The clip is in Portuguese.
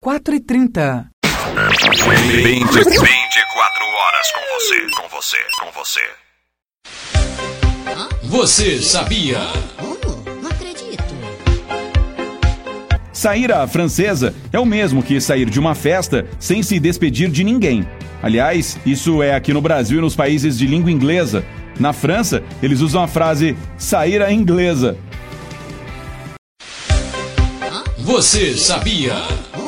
4h30. 24 horas com você. Você sabia? Não acredito. Sair à francesa é o mesmo que sair de uma festa sem se despedir de ninguém. Aliás, isso é aqui no Brasil e nos países de língua inglesa. Na França, eles usam a frase sair à inglesa. Você sabia?